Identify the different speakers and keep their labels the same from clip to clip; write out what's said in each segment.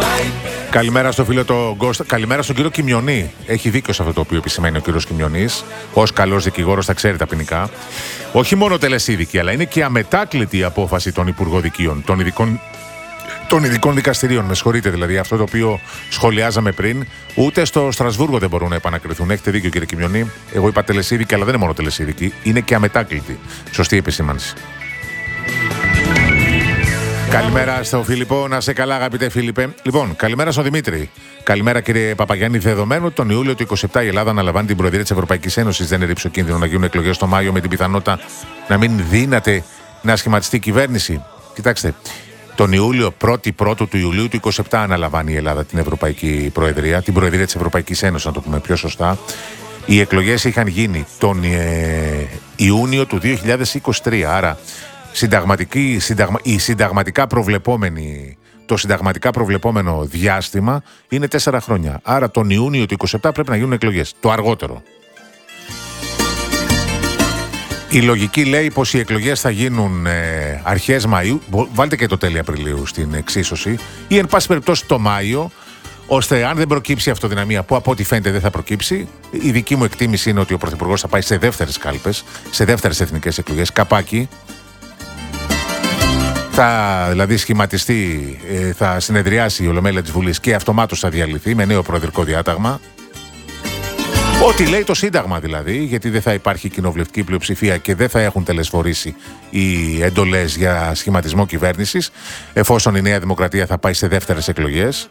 Speaker 1: Καλημέρα στο φίλο τον Κώστα. Καλημέρα στον κύριο Κιμιονή. Έχει δίκιο σε αυτό το οποίο επισημαίνει ο κύριος Κιμιονής. Ως καλός δικηγόρος θα ξέρει τα ποινικά. Όχι μόνο τελεσίδικη, αλλά είναι και αμετάκλητη η απόφαση των υπουργοδικείων, των ειδικών δικαστηρίων. Με συγχωρείτε, δηλαδή αυτό το οποίο σχολιάζαμε πριν. Ούτε στο Στρασβούργο δεν μπορούν να επανακριθούν. Έχετε δίκιο, κύριε Κιμιονή. Εγώ είπα τελεσίδικη, αλλά δεν είναι μόνο τελεσίδικη. Είναι και αμετάκλητη. Σωστή επισήμανση. Καλημέρα στο Φίλιππο, να σε καλά, αγαπητέ Φίλιππε. Λοιπόν, καλημέρα στον Δημήτρη. Καλημέρα, κύριε Παπαγιάννη. Δεδομένου ότι τον Ιούλιο του 2027 η Ελλάδα αναλαμβάνει την Προεδρία της Ευρωπαϊκής Ένωσης, δεν είναι ρίψο κίνδυνο να γίνουν εκλογές το Μάιο με την πιθανότητα να μην δύναται να σχηματιστεί κυβέρνηση? Κοιτάξτε, τον Ιούλιο, 1η του Ιουλίου του 2027 αναλαμβάνει η Ελλάδα την Ευρωπαϊκή Προεδρία, την Προεδρία της Ευρωπαϊκής Ένωσης, να το πούμε πιο σωστά. Οι εκλογές είχαν γίνει τον Ιούνιο του 2023, άρα το συνταγματικά προβλεπόμενο διάστημα είναι 4 χρόνια. Άρα τον Ιούνιο του 2027 πρέπει να γίνουν εκλογές, το αργότερο. Η λογική λέει πως οι εκλογές θα γίνουν αρχές Μαΐου, βάλτε και το τέλη Απριλίου στην εξίσωση, ή εν πάση περιπτώσει το Μάιο, ώστε αν δεν προκύψει αυτοδυναμία, που από ό,τι φαίνεται δεν θα προκύψει, η δική μου εκτίμηση είναι ότι ο Πρωθυπουργός θα πάει σε δεύτερες κάλπες, σε δεύτερες εθνικές εκλογές, καπάκι. Θα δηλαδή σχηματιστεί, θα συνεδριάσει η Ολομέλεια της Βουλής και αυτομάτως θα διαλυθεί με νέο προεδρικό διάταγμα. Ό,τι λέει το Σύνταγμα δηλαδή, γιατί δεν θα υπάρχει κοινοβουλευτική πλειοψηφία και δεν θα έχουν τελεσφορήσει οι εντολές για σχηματισμό κυβέρνησης, εφόσον η Νέα Δημοκρατία θα πάει σε δεύτερες εκλογές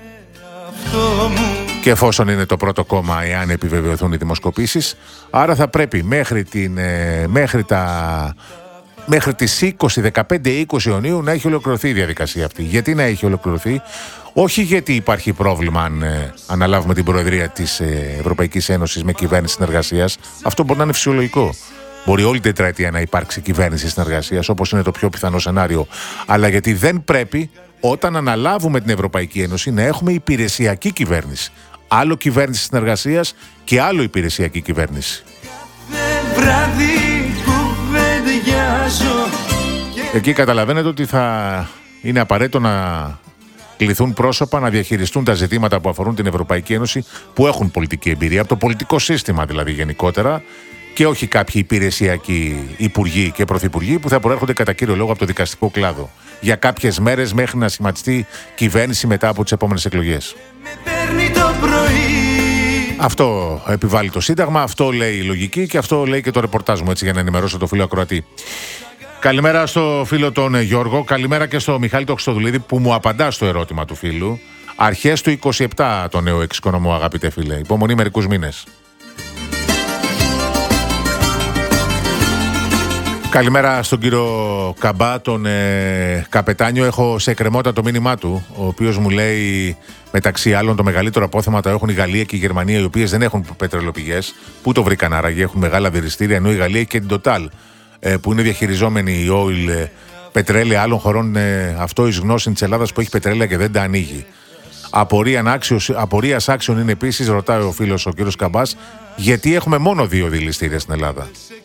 Speaker 1: και εφόσον είναι το πρώτο κόμμα, εάν επιβεβαιωθούν οι δημοσκοπήσεις. Άρα θα πρέπει μέχρι τις 15-20 Ιουνίου να έχει ολοκληρωθεί η διαδικασία αυτή. Γιατί να έχει ολοκληρωθεί? Όχι γιατί υπάρχει πρόβλημα αν αναλάβουμε την Προεδρία της Ευρωπαϊκής Ένωσης με κυβέρνηση συνεργασίας. Αυτό μπορεί να είναι φυσιολογικό. Μπορεί όλη την τετραετία να υπάρξει κυβέρνηση συνεργασίας, όπως είναι το πιο πιθανό σενάριο. Αλλά γιατί δεν πρέπει όταν αναλάβουμε την Ευρωπαϊκή Ένωση να έχουμε υπηρεσιακή κυβέρνηση. Άλλο κυβέρνηση συνεργασίας και άλλο υπηρεσιακή κυβέρνηση. Εκεί καταλαβαίνετε ότι θα είναι απαραίτητο να κληθούν πρόσωπα να διαχειριστούν τα ζητήματα που αφορούν την Ευρωπαϊκή Ένωση, που έχουν πολιτική εμπειρία, από το πολιτικό σύστημα δηλαδή γενικότερα, και όχι κάποιοι υπηρεσιακοί υπουργοί και πρωθυπουργοί που θα προέρχονται κατά κύριο λόγο από το δικαστικό κλάδο για κάποιες μέρες μέχρι να σχηματιστεί κυβέρνηση μετά από τις επόμενες εκλογές. Αυτό επιβάλλει το Σύνταγμα, αυτό λέει η λογική και αυτό λέει και το ρεπορτάζ μου, έτσι, για να ενημερώσω το φίλο ακροατή. Καλημέρα στο φίλο τον Γιώργο, καλημέρα και στο Μιχάλη τον Χριστοδουλίδη που μου απαντά στο ερώτημα του φίλου. Αρχές του 27 το νέο εξοικονομώ, αγαπητέ φίλε. Υπομονή μερικούς μήνες. Καλημέρα στον κύριο Καμπά, τον καπετάνιο. Έχω σε εκκρεμότητα το μήνυμά του, ο οποίος μου λέει μεταξύ άλλων το μεγαλύτερο απόθεμα το έχουν η Γαλλία και η Γερμανία, οι οποίες δεν έχουν πετρελαιοπηγές. Πού το βρήκαν άραγε? Έχουν μεγάλα δηληστήρια, ενώ η Γαλλία και την Total, που είναι διαχειριζόμενη η oil, πετρέλαια άλλων χωρών, αυτό εις γνώση της Ελλάδας που έχει πετρέλαια και δεν τα ανοίγει. Απορίας άξιων είναι επίσης, ρωτάει ο φίλος ο κύριος Καμπάς, γιατί έχουμε μόνο 2 δηληστήρια στην Ελλάδα.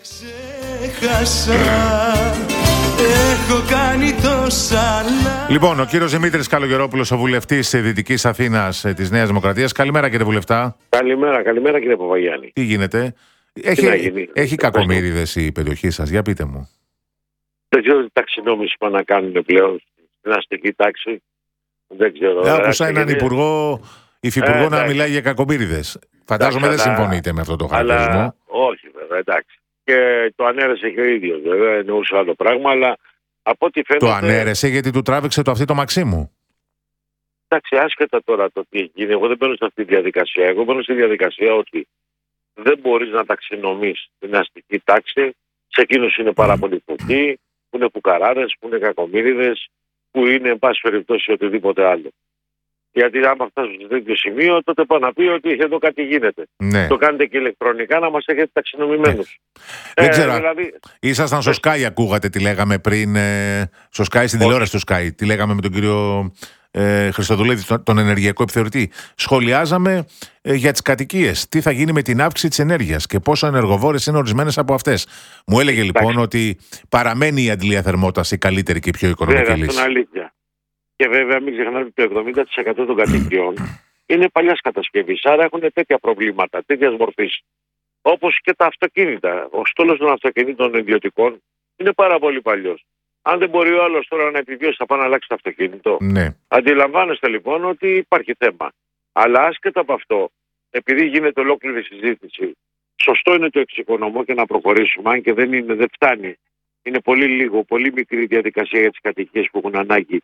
Speaker 1: Λοιπόν, ο κύριος Δημήτρης Καλογερόπουλος, ο βουλευτής Δυτικής Αθήνας της Νέας Δημοκρατίας. Καλημέρα, κύριε βουλευτά.
Speaker 2: Καλημέρα κύριε Παπαγιάννη.
Speaker 1: Τι γίνεται? Έχει κακομοίριδες η περιοχή σας, για πείτε μου.
Speaker 2: Δεν ξέρω τι ταξινόμηση πάνε να κάνουν πλέον στην αστική τάξη. Δεν ξέρω.
Speaker 1: Άκουσα έναν υφυπουργό να μιλάει για κακομοίριδες. Φαντάζομαι δεν συμφωνείτε με αυτό το χαρακτηρισμό.
Speaker 2: Όχι βέβαια, εντάξει. Και το ανέρεσε και ο ίδιος, βέβαια, εννοούσε άλλο πράγμα, αλλά από ό,τι φαίνεται.
Speaker 1: Το ανέρεσε γιατί του τράβηξε το αυτή το Μαξίμου.
Speaker 2: Εντάξει, άσχετα τώρα το τι γίνει, εγώ δεν μπαίνω σε αυτή τη διαδικασία. Εγώ μπαίνω στη διαδικασία ότι δεν μπορείς να ταξινομείς την αστική τάξη σε εκείνους είναι πάρα πολύ φτωχοί, που είναι φουκαράδες, που είναι κακομοίριδες, που είναι εν πάση περιπτώσει οτιδήποτε άλλο. Γιατί άμα φτάσουμε σε τέτοιο σημείο, τότε πάω να πει ότι εδώ κάτι γίνεται.
Speaker 1: Ναι.
Speaker 2: Το κάνετε και ηλεκτρονικά να μας έχετε ταξινομημένους.
Speaker 1: Δεν ξέρω.
Speaker 2: Δηλαδή...
Speaker 1: Ήσασταν στο Sky, ακούγατε τι λέγαμε πριν. Στο Sky, στην τηλεόραση του Sky. Τι λέγαμε με τον κύριο Χριστοδουλίδη, τον ενεργειακό επιθεωρητή. Σχολιάζαμε για τις κατοικίες. Τι θα γίνει με την αύξηση της ενέργειας και πόσο ενεργοβόρες είναι ορισμένες από αυτές. Μου έλεγε λοιπόν ότι παραμένει η αντλία θερμόταση η καλύτερη και η πιο οικονομική λύση.
Speaker 2: Αυτό είναι αλήθεια. Και βέβαια μην ξεχνάτε ότι το 70% των κατοικιών είναι παλιάς κατασκευής. Άρα έχουν τέτοια προβλήματα, τέτοιας μορφής. Όπως και τα αυτοκίνητα. Ο στόλος των αυτοκινήτων ιδιωτικών είναι πάρα πολύ παλιός. Αν δεν μπορεί ο άλλος τώρα να επιβιώσει, θα πάει να αλλάξει το αυτοκίνητο.
Speaker 1: Ναι.
Speaker 2: Αντιλαμβάνεστε λοιπόν ότι υπάρχει θέμα. Αλλά άσχετα από αυτό, επειδή γίνεται ολόκληρη συζήτηση, σωστό είναι το εξοικονομώ και να προχωρήσουμε, αν και δεν φτάνει. Είναι πολύ λίγο, πολύ μικρή διαδικασία για τις κατοικίες που έχουν ανάγκη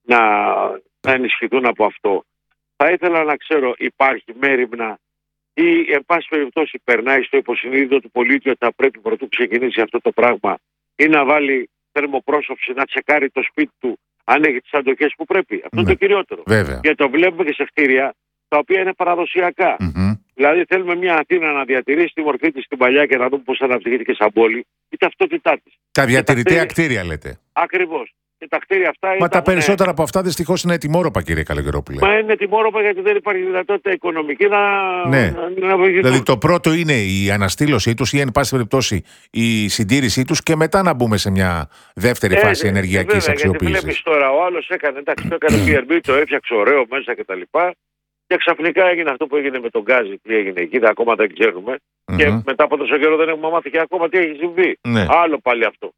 Speaker 2: να ενισχυθούν από αυτό. Θα ήθελα να ξέρω, υπάρχει μέριμνα ή εν πάση περιπτώσει περνάει στο υποσυνείδητο του πολίτη ότι θα πρέπει πρωτού ξεκινήσει αυτό το πράγμα ή να βάλει θερμοπρόσωψη, να τσεκάρει το σπίτι του αν έχει τις αντοχές που πρέπει. Αυτό είναι το κυριότερο.
Speaker 1: Βέβαια.
Speaker 2: Και το βλέπουμε και σε κτίρια τα οποία είναι παραδοσιακά. Δηλαδή θέλουμε μια Αθήνα να διατηρήσει τη μορφή της στην παλιά και να δούμε πώς αναπτυχήθηκε σαν πόλη, η ταυτότητά της.
Speaker 1: Τα διατηρητέα κτίρια λέτε.
Speaker 2: Ακριβώς. Και τα κτίρια αυτά.
Speaker 1: Μα τα περισσότερα από αυτά δυστυχώς είναι ετοιμόρροπα, κύριε Καλογερόπουλε.
Speaker 2: Μα είναι ετοιμόρροπα γιατί δεν υπάρχει δυνατότητα οικονομική να βοηθηθούν.
Speaker 1: Δηλαδή το πρώτο είναι η αναστήλωσή τους ή εν πάση περιπτώσει η συντήρησή τους και μετά να μπούμε σε μια δεύτερη φάση ενεργειακής αξιοποίησης.
Speaker 2: Γιατί βλέπεις τώρα, ο άλλος έκανε PRB, το έφτιαξε ωραίο μέσα κτλ. Και ξαφνικά έγινε αυτό που έγινε με τον Γκάζι. Τι έγινε εκεί, ακόμα δεν ξέρουμε. Και μετά από τόσο καιρό δεν έχουμε μάθει και ακόμα τι έχει συμβεί. Άλλο πάλι αυτό.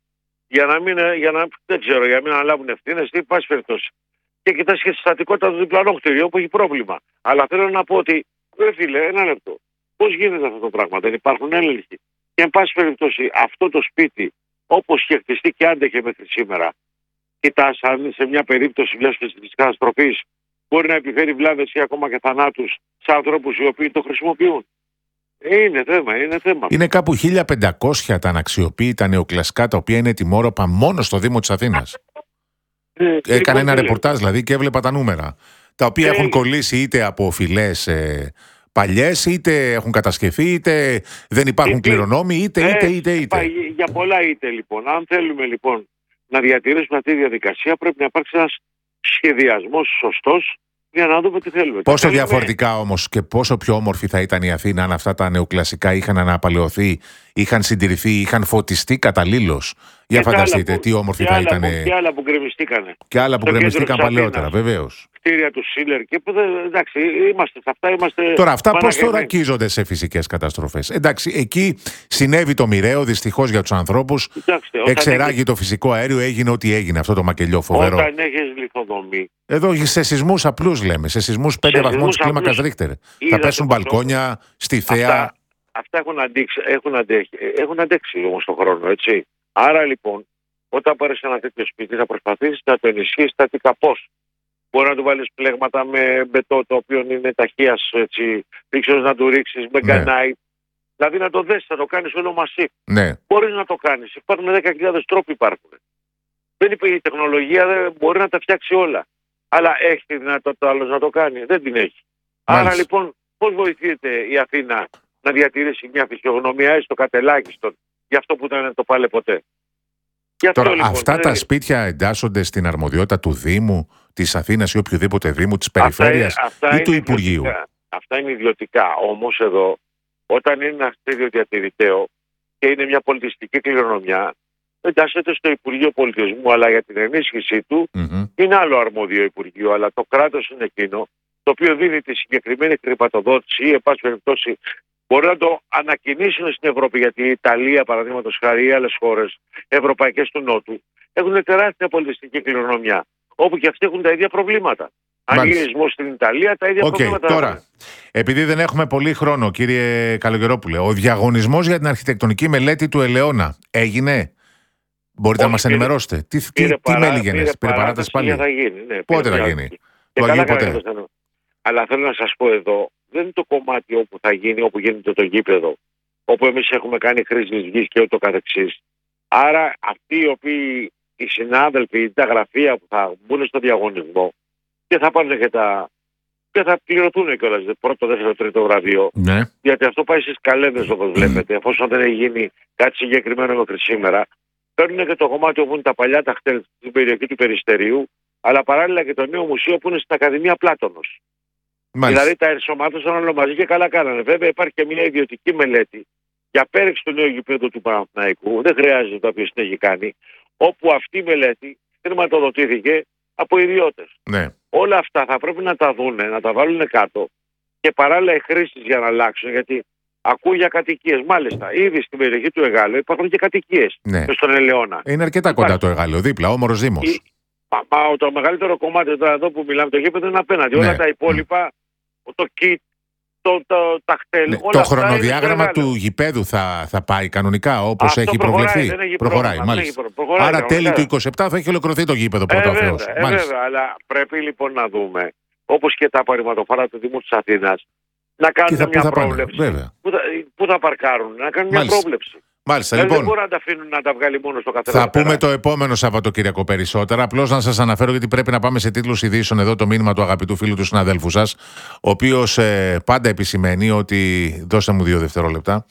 Speaker 2: Δεν ξέρω, για να μην αναλάβουν ευθύνες, τι πάση περιπτώσει. Και κοιτάς και τη στατικότητα του διπλανού κτηρίου που έχει πρόβλημα. Αλλά θέλω να πω ότι, φίλε, ένα λεπτό. Πώς γίνεται αυτό το πράγμα, δεν υπάρχουν έλεγχοι. Και εν πάση περιπτώσει, αυτό το σπίτι, όπως είχε χτιστεί και άντεχε μέχρι σήμερα, κοιτάς αν σε μια περίπτωση μιας φυσικής καταστροφής μπορεί να επιφέρει βλάβες ή ακόμα και θανάτους σε ανθρώπους οι οποίοι το χρησιμοποιούν. Είναι θέμα.
Speaker 1: Είναι κάπου 1500 τα αναξιοποίητα νεοκλασικά τα οποία είναι ετοιμόρροπα μόνο στο Δήμο της Αθήνας. Έκανε ένα ρεπορτάζ δηλαδή και έβλεπα τα νούμερα. Τα οποία έχουν κολλήσει είτε από φυλές παλιές, είτε έχουν κατασκευεί, είτε δεν υπάρχουν κληρονόμοι, είτε.
Speaker 2: Για πολλά είτε λοιπόν. Αν θέλουμε λοιπόν να διατηρήσουμε αυτή τη διαδικασία, πρέπει να υπάρξει ένας σχεδιασμός σωστός για να δούμε τι θέλουμε.
Speaker 1: Πόσο διαφορετικά όμως και πόσο πιο όμορφη θα ήταν η Αθήνα αν αυτά τα νεοκλασικά είχαν αναπαλαιωθεί, είχαν συντηρηθεί, είχαν φωτιστεί καταλήλως. Για φανταστείτε τι όμορφη θα ήταν.
Speaker 2: Και άλλα που γκρεμιστήκανε.
Speaker 1: Και άλλα που γκρεμιστήκαν παλαιότερα, βεβαίως.
Speaker 2: Κτίρια του Σίλερ και εντάξει, είμαστε σε αυτά.
Speaker 1: Τώρα, αυτά πώς θωρακίζονται σε φυσικές καταστροφές. Εντάξει, εκεί συνέβη το μοιραίο δυστυχώς για τους ανθρώπους. Εξεράγει το φυσικό αέριο, έγινε ό,τι έγινε αυτό το μακελιό φοβερό.
Speaker 2: Όταν έχεις λιθοδομή.
Speaker 1: Εδώ σε σεισμούς απλούς λέμε, σε σεισμούς 5 βαθμούς κλίμακας Ρίχτερ. Θα πέσουν μπαλκόνια, στη θέα.
Speaker 2: Αυτά έχουν αντέξει όμως τον χρόνο, έτσι. Άρα λοιπόν, όταν πάρεις ένα τέτοιο σπίτι, θα προσπαθήσεις να το ενισχύσεις στατικά πώς. Μπορεί να του βάλεις πλέγματα με μπετό, το οποίο είναι ταχείας, έτσι, ρίξεις να του ρίξεις με γκανάιτ. Δηλαδή να το δέσεις, να το κάνεις όλο μασίφ. Μπορείς να το κάνεις. Υπάρχουν 10.000 τρόποι υπάρχουν. Δεν είπε η τεχνολογία, δεν μπορεί να τα φτιάξει όλα. Αλλά έχει τη δυνατότητα άλλος να το κάνει. Δεν την έχει.
Speaker 1: Μάλιστα.
Speaker 2: Άρα λοιπόν, πώς βοηθείται η Αθήνα να διατηρήσει μια φυσιογνωμία έστω κατελάχιστον για αυτό που ήταν το πάλε ποτέ.
Speaker 1: Τώρα, λοιπόν, αυτά τα σπίτια εντάσσονται στην αρμοδιότητα του Δήμου, της Αθήνας ή οποιοδήποτε Δήμου, της Περιφέρειας ή του Υπουργείου.
Speaker 2: Αυτά είναι ιδιωτικά. Όμως εδώ, όταν είναι ένα κτίριο διατηρηταίο και είναι μια πολιτιστική κληρονομιά, εντάσσεται στο Υπουργείο Πολιτισμού, αλλά για την ενίσχυσή του είναι άλλο αρμόδιο Υπουργείο. Αλλά το κράτος είναι εκείνο το οποίο δίνει τη συγκεκριμένη χρηματοδότηση ή, εν πάση περιπτώσει, μπορεί να το ανακοινήσουν στην Ευρώπη, γιατί η Ιταλία, παραδείγματος χάρη, ή άλλες χώρες ευρωπαϊκές του Νότου έχουν τεράστια πολιτιστική κληρονομιά, όπου και αυτοί έχουν τα ίδια προβλήματα. Αν γίνει σεισμός στην Ιταλία, τα ίδια προβλήματα.
Speaker 1: Τώρα, επειδή δεν έχουμε πολύ χρόνο, κύριε Καλογερόπουλε, ο διαγωνισμός για την αρχιτεκτονική μελέτη του Ελαιώνα έγινε? Μπορείτε να μας ενημερώσετε? Τι μέλη γεννές, πήρε παράταση πάλι? Πότε θα γίνει? Το Αγίου ποτέ?
Speaker 2: Αλλά θέλω να σας πω εδώ, δεν είναι το κομμάτι όπου θα γίνει, όπου γίνεται το γήπεδο, όπου εμείς έχουμε κάνει χρήση της γης και ούτω καθεξής. Άρα αυτοί οι οποίοι, οι συνάδελφοι, τα γραφεία που θα μπουν στο διαγωνισμό και θα πάρουν και θα πληρωθούν κιόλας πρώτο, δεύτερο, τρίτο βραβείο.
Speaker 1: Ναι.
Speaker 2: Γιατί αυτό πάει στις καλένδες όπως βλέπετε, εφόσον δεν έχει γίνει κάτι συγκεκριμένο μέχρι σήμερα. Παίρνουν και το κομμάτι όπου είναι τα παλιά τα χτέλ στην περιοχή του Περιστερίου, αλλά παράλληλα και το νέο μουσείο που είναι στην Ακαδημία Πλάτωνος. Δηλαδή τα ενσωμάτωσαν όλο μαζί και καλά κάνανε. Βέβαια υπάρχει και μια ιδιωτική μελέτη για πέριξη του νέου γηπέδου του Παναθηναϊκού. Δεν χρειάζεται το οποίο την έχει κάνει. Όπου αυτή η μελέτη χρηματοδοτήθηκε από ιδιώτες.
Speaker 1: Ναι.
Speaker 2: Όλα αυτά θα πρέπει να τα δούνε, να τα βάλουν κάτω και παράλληλα οι χρήσεις για να αλλάξουν, γιατί ακούω για κατοικίες. Μάλιστα, ήδη στην περιοχή του Εγάλεω υπάρχουν και κατοικίες στον Ελαιώνα.
Speaker 1: Είναι αρκετά κοντά το Εγάλεο, δίπλα, όμορος δήμος.
Speaker 2: Το μεγαλύτερο κομμάτι εδώ που μιλάμε, το γήπεδο είναι απέναντι. Όλα τα υπόλοιπα, το kit, τα χτέλ.
Speaker 1: Ναι, το χρονοδιάγραμμα του γηπέδου θα πάει κανονικά όπως έχει προβλεφθεί.
Speaker 2: Προχωράει,
Speaker 1: μάλιστα. Άρα τέλη του 27 θα έχει ολοκληρωθεί το γήπεδο πρώτα ο Θεός.
Speaker 2: Βέβαια, αλλά πρέπει λοιπόν να δούμε, όπως και τα απορριμματοφόρα του Δήμου της Αθήνας, να κάνουν μια πρόβλεψη. Πού θα παρκάρουν, να κάνουν μια πρόβλεψη.
Speaker 1: Μάλιστα,
Speaker 2: λοιπόν, δεν μπορούν να τα αφήνουν να τα βγάλει μόνο στο καθένα.
Speaker 1: Θα πούμε το επόμενο Σαββατοκύριακο περισσότερα. Απλώς να σας αναφέρω, γιατί πρέπει να πάμε σε τίτλους ειδήσεων, εδώ το μήνυμα του αγαπητού φίλου του συναδέλφου σας, ο οποίος πάντα επισημαίνει ότι. Δώστε μου 2 δευτερόλεπτα.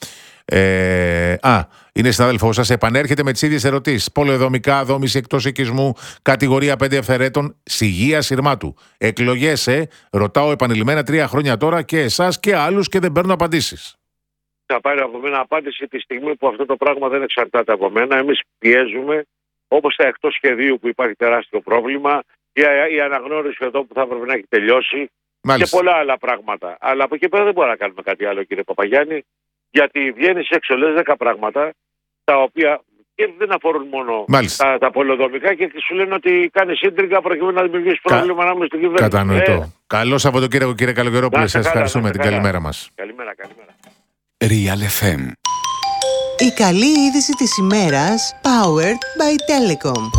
Speaker 1: Είναι συνάδελφός σας. Επανέρχεται με τις ίδιες ερωτήσεις. Πολεοδομικά, δόμηση εκτός οικισμού, κατηγορία 5 ευθερέτων, Συγεία Συρμάτου. Εκλογές, ρωτάω επανειλημμένα 3 χρόνια τώρα και εσάς και άλλους και δεν παίρνω απαντήσεις.
Speaker 2: Θα πάρει από μένα απάντηση τη στιγμή που αυτό το πράγμα δεν εξαρτάται από μένα. Εμείς πιέζουμε, όπως τα εκτός σχεδίου που υπάρχει τεράστιο πρόβλημα, η αναγνώριση εδώ που θα έπρεπε να έχει τελειώσει. Μάλιστα. Και πολλά άλλα πράγματα. Αλλά από εκεί πέρα δεν μπορούμε να κάνουμε κάτι άλλο, κύριε Παπαγιάννη, γιατί βγαίνεις έξω, λες 10 πράγματα, τα οποία και δεν αφορούν μόνο τα πολεοδομικά και σου λένε ότι κάνει σύντριγγα προκειμένου να δημιουργήσει πρόβλημα ανάμεσα στην κυβέρνηση.
Speaker 1: Κατανοητό. Καλό Σαββατοκύριακο, κύριε Καλογερόπουλε. Σας ευχαριστούμε. Την καλημέρα μας.
Speaker 2: Καλημέρα.
Speaker 3: Real FM.
Speaker 4: Η καλή είδηση της ημέρας, powered by Telecom.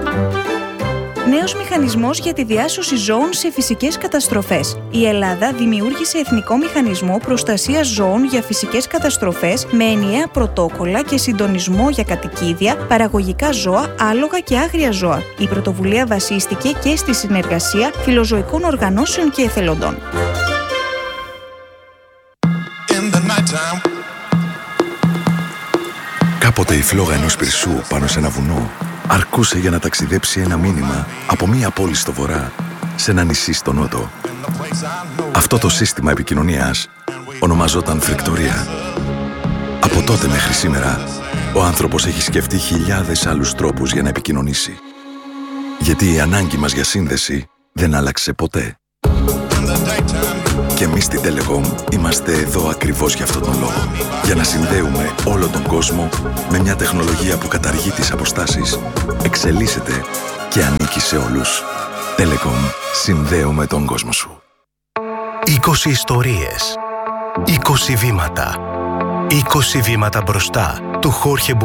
Speaker 5: Νέος μηχανισμός για τη διάσωση ζώων σε φυσικές καταστροφές. Η Ελλάδα δημιούργησε εθνικό μηχανισμό προστασίας ζώων για φυσικές καταστροφές με ενιαία πρωτόκολλα και συντονισμό για κατοικίδια, παραγωγικά ζώα, άλογα και άγρια ζώα. Η πρωτοβουλία βασίστηκε και στη συνεργασία φιλοζωικών οργανώσεων και εθελοντών.
Speaker 3: Κάποτε η φλόγα ενός πυρσού πάνω σε ένα βουνό αρκούσε για να ταξιδέψει ένα μήνυμα από μία πόλη στο βορρά σε ένα νησί στο νότο. Αυτό το σύστημα επικοινωνίας ονομαζόταν φρικτορία. Από τότε μέχρι σήμερα, ο άνθρωπος έχει σκεφτεί χιλιάδες άλλους τρόπους για να επικοινωνήσει. Γιατί η ανάγκη μας για σύνδεση δεν άλλαξε ποτέ. Και εμείς στην Telecom είμαστε εδώ ακριβώς για αυτόν τον λόγο. Για να συνδέουμε όλο τον κόσμο με μια τεχνολογία που καταργεί τις αποστάσεις, εξελίσσεται και ανήκει σε όλους. Telecom, συνδέουμε τον κόσμο σου.
Speaker 6: 20 ιστορίες, 20 βήματα. 20 βήματα μπροστά του Χόρχε